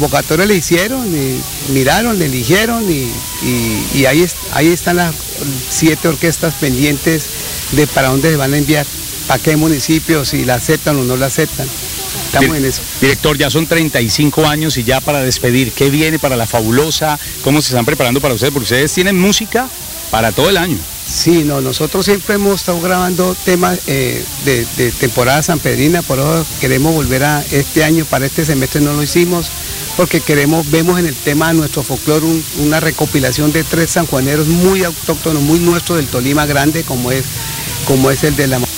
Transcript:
convocatoria le hicieron, y miraron, le eligieron y ahí están las 7 orquestas pendientes de para dónde se van a enviar, para qué municipios, si la aceptan o no la aceptan. Estamos en eso. Director, ya son 35 años y ya para despedir, ¿qué viene para La Fabulosa? ¿Cómo se están preparando para ustedes? Porque ustedes tienen música para todo el año. Sí, no, nosotros siempre hemos estado grabando temas de temporada sanpedrina, por eso queremos volver a este año, para este semestre no lo hicimos, porque vemos en el tema de nuestro folclore una recopilación de 3 sanjuaneros muy autóctonos, muy nuestros del Tolima grande, como es el de la